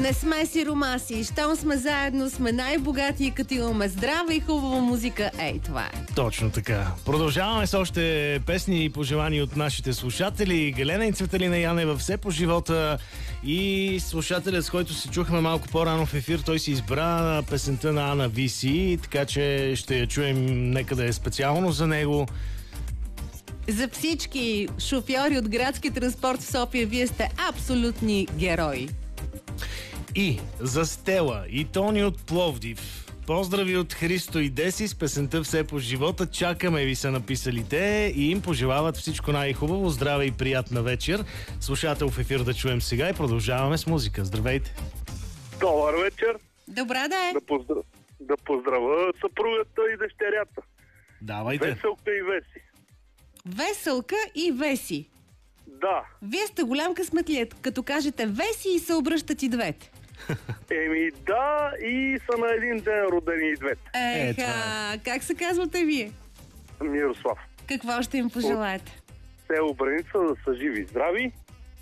Не сме си ромаси, щом сме заедно, сме най-богати, като имаме здрава и хубава музика. Ей, това е. Точно така. Продължаваме с още песни и пожелания от нашите слушатели. Галена и Цветелина Янева, Все по живота, и слушателят, с който се чухме малко по-рано в ефир, той си избра песента на Ана Виси, така че ще я чуем, нека да е специално за него. За всички шофьори от градски транспорт в София, вие сте абсолютни герои. И за Стела и Тони от Пловдив. Поздрави от Христо и Деси с песента Все по живота. Чакаме ви, са написали те, и им пожелават всичко най-хубаво, здраве и приятна вечер. Слушател в ефир да чуем сега и продължаваме с музика. Здравейте! Добър вечер! Добра да е! Да поздравя съпругата и дъщерята. Давайте! Веселка и Веси. Веселка и Веси. Да. Вие сте голям късметлият, като кажете Веси и се обръщат и двете. Еми да, и са на един ден родени и двете. Еха, как се казвате вие? Мирослав. Какво ще им пожелаете? Село Бреница, да са живи и здрави.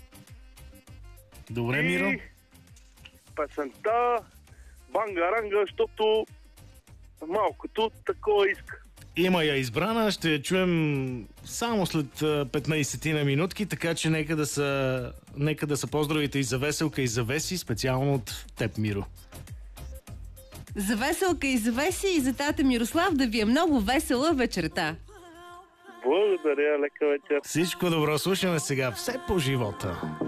Добре, Миро. И песента Бангаранга, защото малкото такова иска. Има я избрана, ще я чуем само след 15 на минутки, така че нека да са поздравите и за Веселка и за Веси, специално от теб, Миро. За Веселка и за Веси и за тата Мирослав, да ви е много весела вечерта. Благодаря, лека вечер. Всичко добро, слушаме сега Все по живота.